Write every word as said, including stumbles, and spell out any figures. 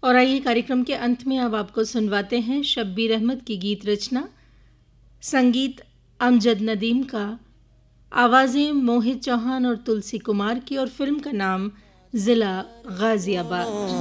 और आइए कार्यक्रम के अंत में अब आपको सुनवाते हैं शब्बीर अहमद की गीत रचना, संगीत अमजद नदीम का, आवाज़ें मोहित चौहान और तुलसी कुमार की, और फिल्म का नाम ज़िला गाज़ियाबाद।